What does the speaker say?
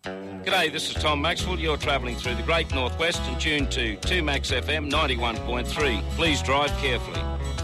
G'day, this is Tom Maxwell. You're travelling through the Great Northwest and tuned to 2Max FM 91.3. Please drive carefully.